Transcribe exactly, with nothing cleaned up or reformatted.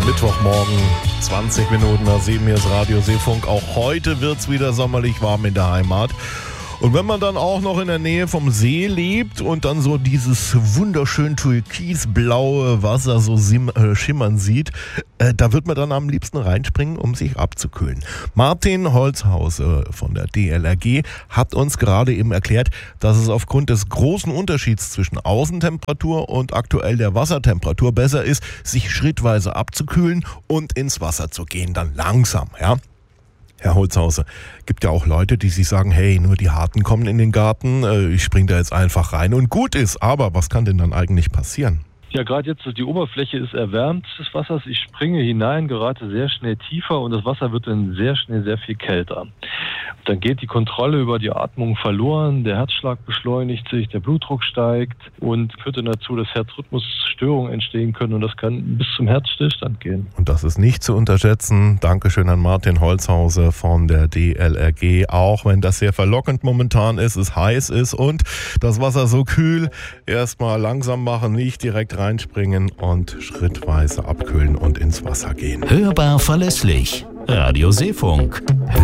Mittwochmorgen, zwanzig Minuten nach sieben, hier ist Radio Seefunk. Auch heute wird es wieder sommerlich warm in der Heimat. Und wenn man dann auch noch in der Nähe vom See lebt und dann so dieses wunderschön türkisblaue Wasser so sim- äh, schimmern sieht, äh, da wird man dann am liebsten reinspringen, um sich abzukühlen. Martin Holzhause von der D L R G hat uns gerade eben erklärt, dass es aufgrund des großen Unterschieds zwischen Außentemperatur und aktuell der Wassertemperatur besser ist, sich schrittweise abzukühlen und ins Wasser zu gehen, dann langsam, ja. Herr Holzhause, gibt ja auch Leute, die sich sagen, hey, nur die Harten kommen in den Garten, ich spring da jetzt einfach rein und gut ist. Aber was kann denn dann eigentlich passieren? Ja, gerade jetzt, die Oberfläche ist erwärmt des Wassers. Ich springe hinein, gerate sehr schnell tiefer und das Wasser wird dann sehr schnell sehr viel kälter. Dann geht die Kontrolle über die Atmung verloren, der Herzschlag beschleunigt sich, der Blutdruck steigt und führt dann dazu, dass Herzrhythmusstörungen entstehen können und das kann bis zum Herzstillstand gehen. Und das ist nicht zu unterschätzen. Dankeschön an Martin Holzhause von der D L R G. Auch wenn das sehr verlockend momentan ist, es heiß ist und das Wasser so kühl, erstmal langsam machen, nicht direkt reinspringen und schrittweise abkühlen und ins Wasser gehen. Hörbar verlässlich. Radio Seefunk.